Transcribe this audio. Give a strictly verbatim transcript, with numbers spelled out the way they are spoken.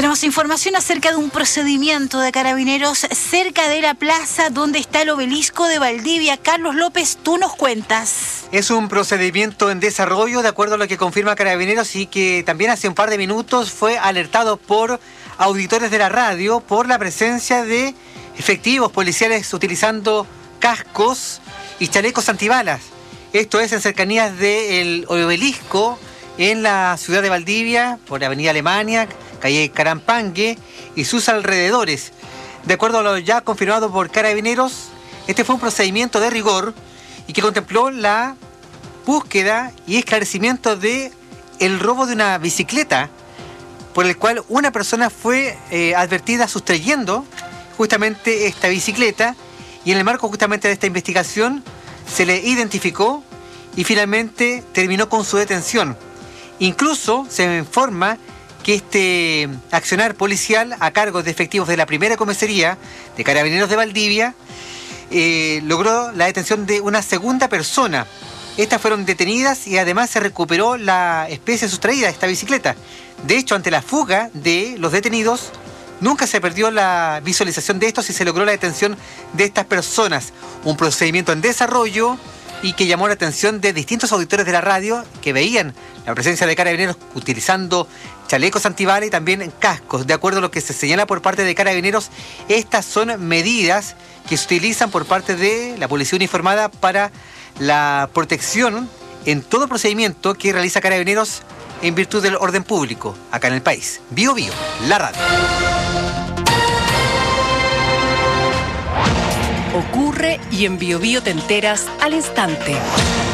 Tenemos información acerca de un procedimiento de Carabineros cerca de la plaza donde está el obelisco de Valdivia. Carlos López, tú nos cuentas. Es un procedimiento en desarrollo, de acuerdo a lo que confirma Carabineros, y que también hace un par de minutos fue alertado por auditores de la radio por la presencia de efectivos policiales utilizando cascos y chalecos antibalas. Esto es en cercanías del obelisco en la ciudad de Valdivia, por la avenida Alemania, calle Carampangue y sus alrededores. De acuerdo a lo ya confirmado por Carabineros, este fue un procedimiento de rigor y que contempló la búsqueda y esclarecimiento de el robo de una bicicleta, por el cual una persona fue eh, advertida sustrayendo justamente esta bicicleta, y en el marco justamente de esta investigación se le identificó y finalmente terminó con su detención. Incluso se me informa que este accionar policial a cargo de efectivos de la primera comisaría de Carabineros de Valdivia eh, logró la detención de una segunda persona. Estas fueron detenidas y además se recuperó la especie sustraída, esta bicicleta. De hecho, ante la fuga de los detenidos, nunca se perdió la visualización de estos y se logró la detención de estas personas. Un procedimiento en desarrollo y que llamó la atención de distintos auditores de la radio que veían la presencia de Carabineros utilizando chalecos antibalas y también cascos. De acuerdo a lo que se señala por parte de Carabineros, estas son medidas que se utilizan por parte de la policía uniformada para la protección en todo procedimiento que realiza Carabineros en virtud del orden público acá en el país. Bio Bio, la radio. Ocurre y en Bio Bio te enteras al instante.